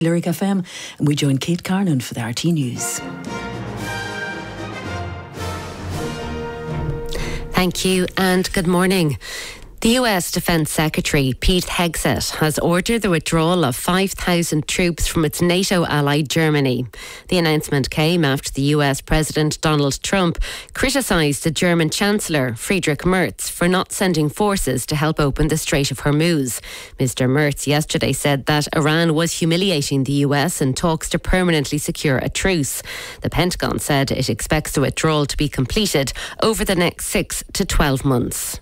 Lyric FM, and we join Kate Carnan for the RT News. Thank you and good morning. The US Defence Secretary Pete Hegseth has ordered the withdrawal of 5,000 troops from its NATO ally Germany. The announcement came after the US President Donald Trump criticised the German Chancellor Friedrich Merz for not sending forces to help open the Strait of Hormuz. Mr. Merz yesterday said that Iran was humiliating the US in talks to permanently secure a truce. The Pentagon said it expects the withdrawal to be completed over the next 6 to 12 months.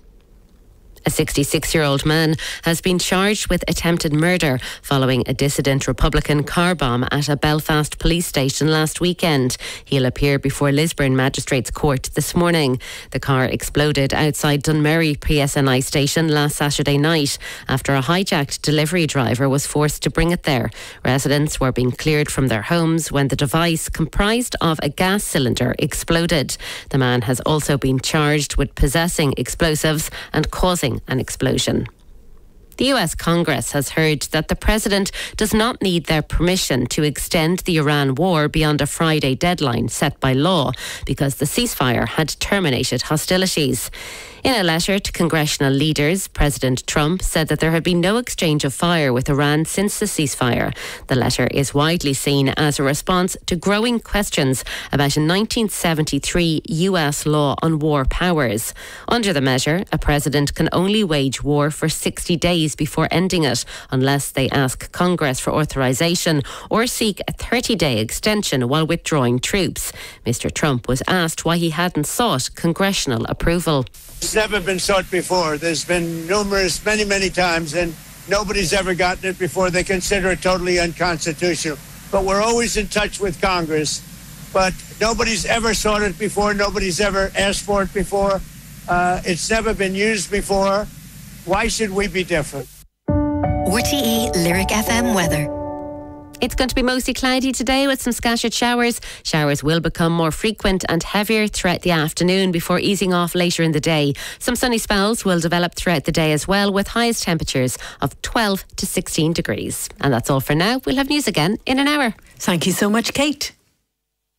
A 66-year-old man has been charged with attempted murder following a dissident Republican car bomb at a Belfast police station last weekend. He'll appear before Lisburn Magistrates Court this morning. The car exploded outside Dunmurry PSNI station last Saturday night after a hijacked delivery driver was forced to bring it there. Residents were being cleared from their homes when the device, comprised of a gas cylinder, exploded. The man has also been charged with possessing explosives and causing an explosion. The US Congress has heard that the president does not need their permission to extend the Iran war beyond a Friday deadline set by law because the ceasefire had terminated hostilities. In a letter to congressional leaders, President Trump said that there had been no exchange of fire with Iran since the ceasefire. The letter is widely seen as a response to growing questions about a 1973 US law on war powers. Under the measure, a president can only wage war for 60 days before ending it, unless they ask Congress for authorization or seek a 30-day extension while withdrawing troops. Mr. Trump was asked why he hadn't sought congressional approval. It's never been sought before. There's been many times, and nobody's ever gotten it before. They consider it totally unconstitutional. But we're always in touch with Congress. But nobody's ever sought it before. Nobody's ever asked for it before. It's never been used before. Why should we be different? RTE Lyric FM weather. It's going to be mostly cloudy today with some scattered showers. Showers will become more frequent and heavier throughout the afternoon before easing off later in the day. Some sunny spells will develop throughout the day as well, with highest temperatures of 12 to 16 degrees. And that's all for now. We'll have news again in an hour. Thank you so much, Kate.